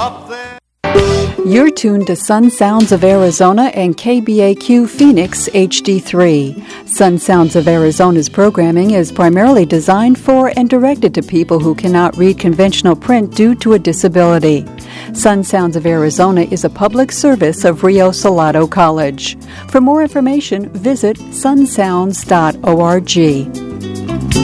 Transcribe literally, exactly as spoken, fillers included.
up there. You're tuned to Sun Sounds of Arizona and K B A Q Phoenix H D three. Sun Sounds of Arizona's programming is primarily designed for and directed to people who cannot read conventional print due to a disability. Sun Sounds of Arizona is a public service of Rio Salado College. For more information, visit sun sounds dot org.